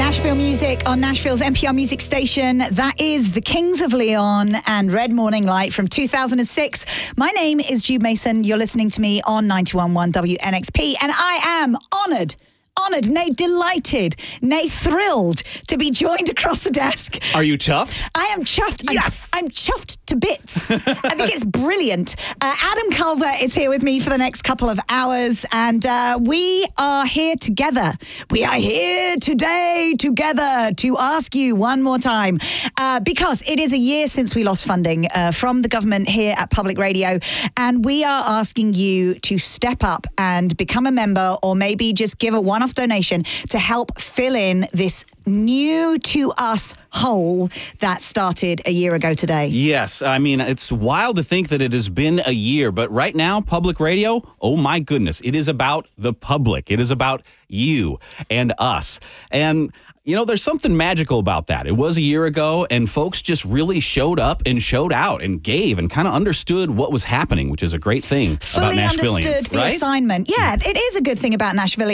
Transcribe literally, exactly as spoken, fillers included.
Nashville music on Nashville's N P R music station. That is the Kings of Leon and Red Morning Light from two thousand six. My name is Jude Mason. You're listening to me on ninety-one point one W N X P, and I am honoured, honoured, nay, delighted, nay, thrilled to be joined across the desk. Are you chuffed? I am chuffed. Yes! I'm, I'm chuffed to bits. I think it's brilliant. Uh, Adam Culver is here with me for the next couple of hours, and uh, we are here together. We are here today together to ask you one more time, uh, because it is a year since we lost funding uh, from the government here at Public Radio, and we are asking you to step up and become a member, or maybe just give a one-off donation to help fill in this new to us hole that started a year ago today. Yes. I mean, it's wild to think that it has been a year, but right now, Public Radio, oh my goodness, it is about the public. It is about you and us. And you know, there's something magical about that. It was a year ago, and folks just really showed up and showed out and gave and kind of understood what was happening, which is a great thing Fully about Nashvillians, understood the right? assignment. Yeah, it is a good thing about Nashville.